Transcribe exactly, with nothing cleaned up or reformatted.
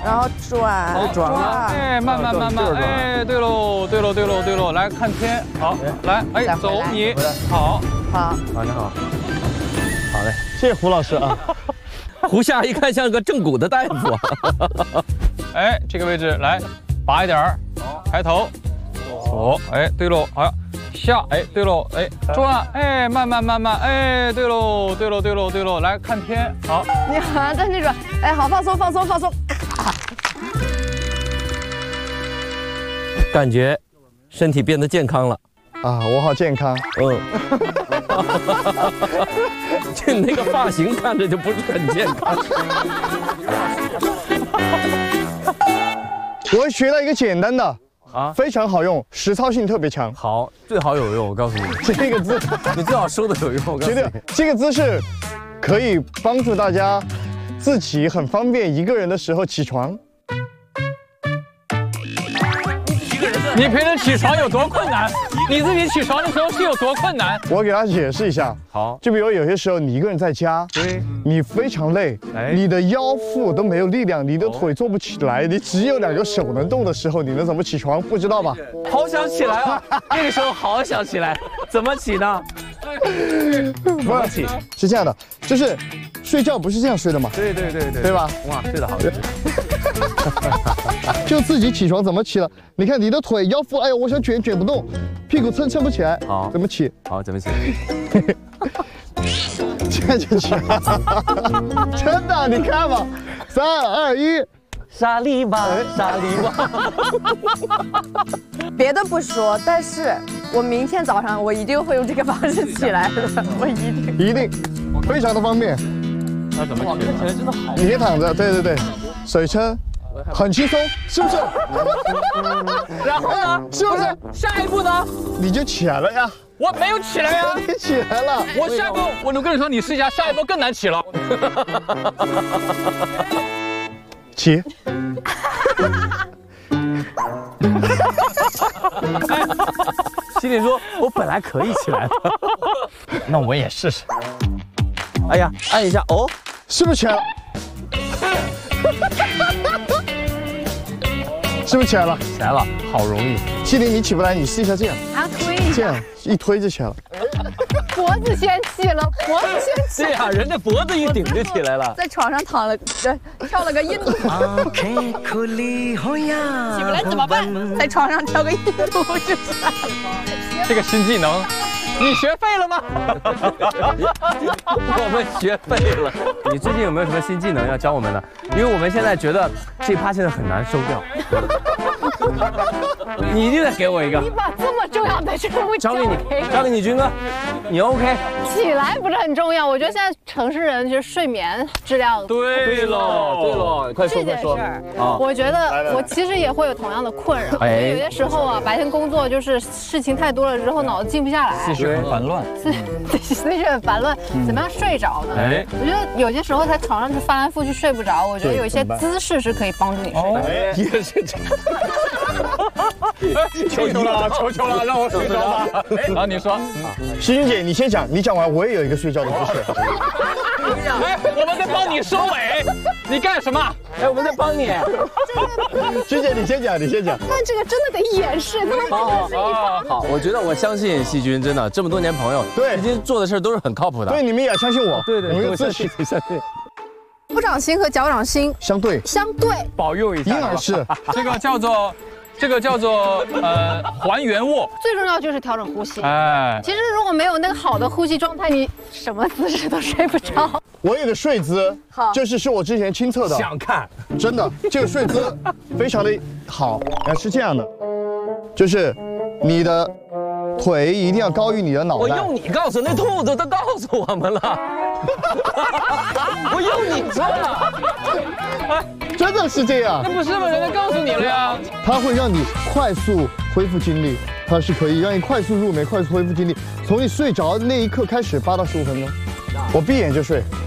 然后转转啊， 哎，慢慢慢慢，哎，对喽对喽对喽对喽，来看天，好，来，哎，走你，好， 好， 啊，你好，好嘞， 谢谢胡老师啊。 胡夏一看像个正骨的大夫。 哎，这个位置来，拔一点儿，抬头，左，哎，对喽，好。 下，哎，对喽，哎，转，哎，慢慢慢慢，哎，对喽，对喽，对喽，对喽，来看天，好， 你好像在那种，哎，好放松放松放松， 感觉身体变得健康了啊，我好健康， 嗯，这那个发型看着就不是很健康。 我学了一个简单的。 啊， 非常好用，实操性特别强。 好，最好有用，我告诉你， 这个姿， 你最好收的有用。我告诉你， 绝对这个姿势可以帮助大家自己很方便一个人的时候起床。 你平时起床有多困难？你自己起床的时候是有多困难？ 我给大家解释一下。 好， 就比如有些时候你一个人在家， 对， 你非常累， 哎、 你的腰腹都没有力量，你的腿做不起来，你只有两个手能动的时候，你能怎么起床？不知道吧？ 好想起来啊！那个时候好想起来，怎么起呢？怎么起？ 是这样的，就是睡觉不是这样睡的嘛？ 对对对对， 对吧？ 哇，睡得好。 就自己起床怎么起了？你看你的腿腰腹，哎呦，我想卷卷不动，屁股撑撑不起来， 好， 怎么起？ 好，怎么起？ 这样就起来，真的，你看吧，三二一， 沙利吧，沙利吧。 别的不说，但是我明天早上我一定会用这个方式起来的，我一定一定，非常的方便。 那怎么起？看起来真的好。 你可以躺着，对对对，水撑。 很轻松，是不是？ 然后呢？ 是不是？ 下一步呢？ 你就起来了呀！ 我没有起来呀！ 你起来了。 我下一步，我能跟你说，你试一下，下一步更难起了。 起。 心里说，我本来可以起来的，那我也试试。哎呀，按一下，哦， 是不是起来了？是不是起来了？ 起来了，好容易。 西林，你起不来，你试一下这样。 啊，推一下。 这样一推就起来了。 脖子先起了，脖子先起。 对呀，人家脖子一顶就起来了。 在床上躺了，对，跳了个印度。起不来怎么办？在床上跳个印度就起来了。 这个新技能。 你学废了吗？ 我们学废了。你最近有没有什么新技能要教我们的？因为我们现在觉得这趴现在很难收掉。你一定得给我一个。 你把这么重要的任务交给你，交给你，军哥，你 OK？ 起来不是很重要，我觉得现在城市人就是睡眠质量。 对了，对了，快说快说。 啊，我觉得我其实也会有同样的困扰。哎，有些时候啊，白天工作就是事情太多了之后，脑子静不下来。 思绪很烦乱， 思思绪很烦乱，怎么样睡着呢？哎，我觉得有些时候在床上就翻来覆去睡不着，我觉得有一些姿势是可以帮助你睡着。 也是这样。 求求了，求求了，让我睡着吧。然后你说， 西君姐，你先讲，你讲完我也有一个睡觉的姿势。 哎，我们在帮你收尾，你干什么？ 哎，我们在帮你。 君姐，你先讲，你先讲。 但这个真的得掩饰，他们不能是一场。 好，我觉得我相信细菌，真的这么多年朋友， 对， 细菌做的事都是很靠谱的。 对，你们也要相信我。 对对， 我们有自信，相信。 手掌心和脚掌心相对， 相对， 保佑一下。 婴儿式， 这个叫做，这个叫做呃还原握。 最重要就是调整呼吸。 哎， 其实如果没有那个好的呼吸状态，你什么姿势都睡不着。 我有个睡姿，就是是我之前亲测的， 想看， 真的，这个睡姿非常的好。哎，是这样的，就是你的腿一定要高于你的脑袋。 我用你告诉那兔子都告诉我们了。我用你说了， 哎，真的是这样。 那不是吗？人家告诉你了呀。 它会让你快速恢复精力，它是可以让你快速入眠、快速恢复精力，从你睡着那一刻开始，八到十五分钟。我闭眼就睡，